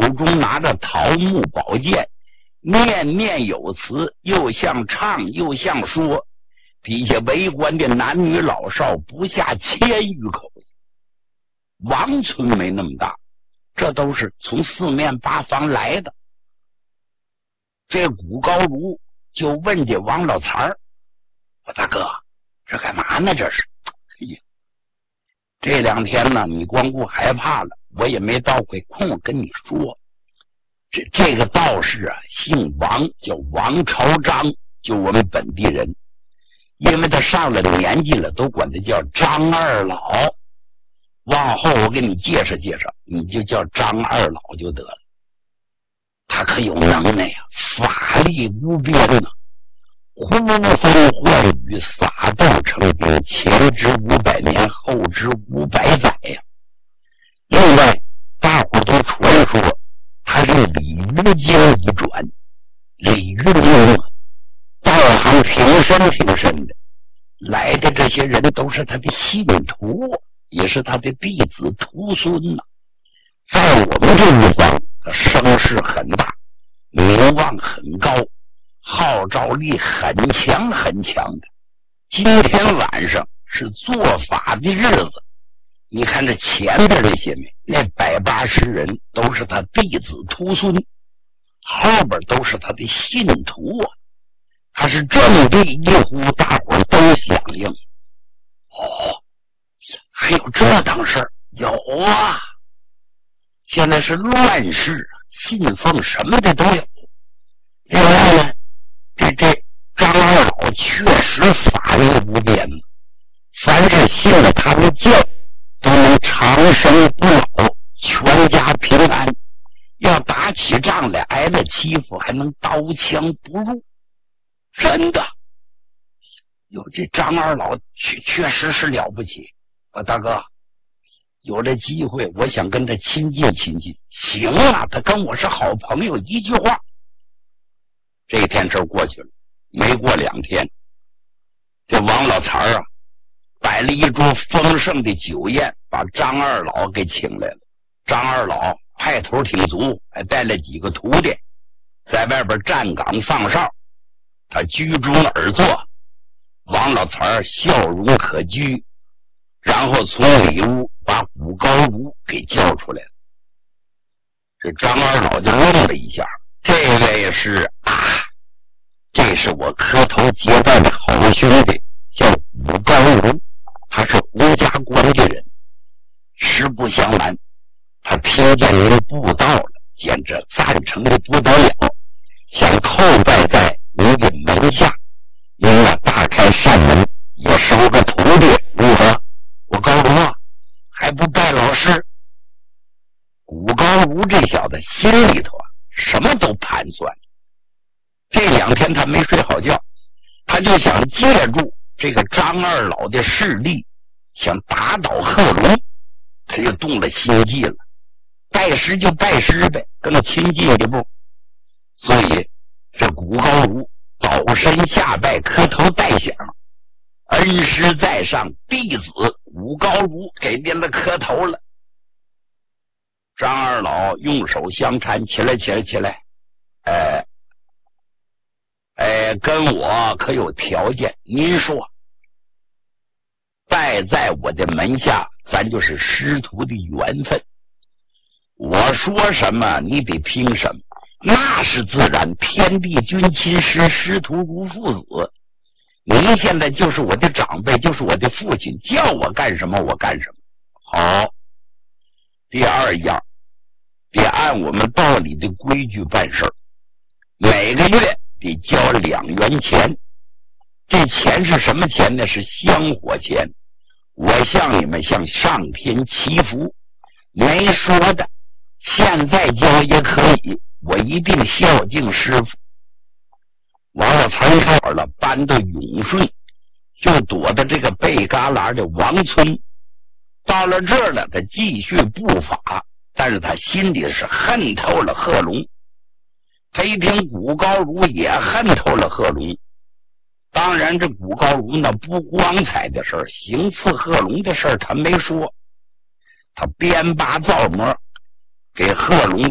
中拿着桃木宝剑，念念有词，又像唱又像说。底下围观的男女老少不下1000余口子。王村没那么大，这都是从四面八方来的。这古高如就问这王老财儿：“我大哥，这干嘛呢？这是？哎呀，这2天呢，你光顾害怕了，我也没到回空跟你说。这个道士啊，姓王，叫王朝章，就我们本地人。因为他上了年纪了，都管他叫张二老。往后我给你介绍介绍，你就叫张二老就得了。他可有能耐呀，法力无边呢，呼风唤雨，撒豆成兵，前知500年，后知500载呀。另外，大伙都传说他是鲤鱼精一转，鲤鱼精道行挺深的，来的这些人都是他的信徒，也是他的弟子徒孙呐。在我们这一方，他声势很大，名望很高，号召力很强的。今天晚上是做法的日子，你看这前边这些那180人都是他弟子徒孙，后边都是他的信徒啊。他是正地一呼，大伙都响应。哦，还有这档事儿？有啊！现在是乱世，信奉什么的都有。另外呢，这张二老确实法力无边，凡是信了他的教，都能长生不老，全家平安。要打起仗来挨了欺负，还能刀枪不入。真的，有这张二老确实是了不起。我大哥，有这机会，我想跟他亲近。行啊，他跟我是好朋友，一句话。这天事过去了，没过2天，这王老财啊，摆了一桌丰盛的酒宴，把张二老给请来了。张二老派头挺足，还带了几个徒弟，在外边站岗放哨。他居中而坐，王老财笑容可掬，然后从里屋把古高如给叫出来了。这张二老就愣了一下，这位是这是我磕头结拜的好兄弟，叫古高如，他是胡家关的人。实不相瞒，他听见您布道了，简直赞成的不得了，想叩拜在您的门下，您大开善门，也收个徒弟，如何？我高如还不拜老师？古高如这小子心里头什么都盘算。这2天他没睡好觉，他就想借助这个张二老的势力，想打倒贺龙，他就动了心计了。拜师就拜师呗，更亲近一步。所以这古高如倒身下拜，磕头带响，恩师在上，弟子古高如给您了磕头了。张二老用手相搀，起来，跟我可有条件？您说。拜在我的门下，咱就是师徒的缘分。我说什么，你得听什么。那是自然，天地君亲师，师徒如父子。您现在就是我的长辈，就是我的父亲，叫我干什么我干什么。好，第二样，得按我们道里的规矩办事，每个月得交2元钱。这钱是什么钱呢？是香火钱。我向你们向上天祈福，没说的，现在交也可以，我一定孝敬师傅。王老财说了，搬到永顺，就躲到这个背旮旯的王村。到了这儿了，他继续布法，但是他心里是恨透了贺龙。他一听古高如也恨透了贺龙。当然这古高如那不光彩的事儿，行刺贺龙的事儿他没说，他编拔造模，给贺龙